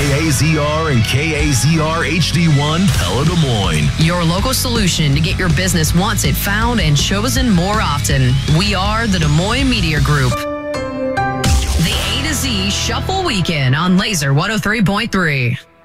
KAZR and KAZR HD1 Pella Des Moines. Your local solution to get your business wants it found and chosen more often. We are the Des Moines Media Group. The A to Z Shuffle Weekend on Laser 103.3.